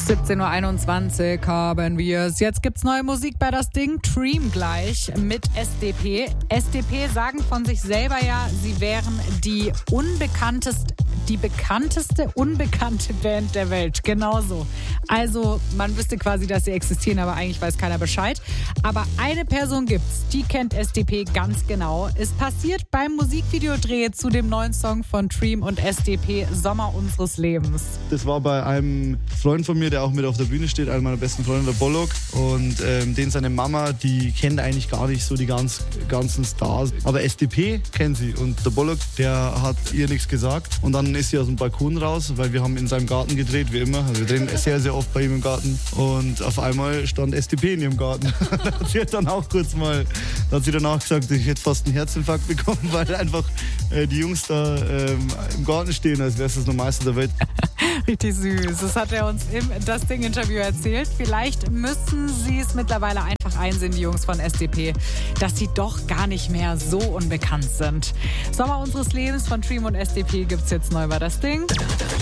17.21 Uhr haben wir es. Jetzt gibt's neue Musik bei das Ding. Dream gleich mit SDP. SDP sagen von sich selber ja, sie wären die bekannteste unbekannte Band der Welt. Genauso. Also man wüsste quasi, dass sie existieren, aber eigentlich weiß keiner Bescheid. Aber eine Person gibt's, die kennt SDP ganz genau. Es passiert beim Musikvideodreh zu dem neuen Song von Dream und SDP, Sommer unseres Lebens. Das war bei einem Freund von mir, der auch mit auf der Bühne steht, einer meiner besten Freunde, der Bollock. Und den seine Mama, die kennt eigentlich gar nicht so die ganzen Stars. Aber SDP kennt sie. Und der Bollock, der hat ihr nichts gesagt. Und dann ist sie aus dem Balkon raus, weil wir haben in seinem Garten gedreht, wie immer. Also wir drehen sehr, sehr oft bei ihm im Garten. Und auf einmal stand SDP in ihrem Garten. Sie hat dann auch danach gesagt, ich hätte fast einen Herzinfarkt bekommen, weil einfach die Jungs da im Garten stehen, als wäre es das Normalste der Welt. Richtig süß. Das hat er uns im Das Ding-Interview erzählt. Vielleicht müssen sie es mittlerweile einfach einsehen, die Jungs von SDP, dass sie doch gar nicht mehr so unbekannt sind. Sommer unseres Lebens von Dream und SDP gibt's jetzt neu bei Das Ding.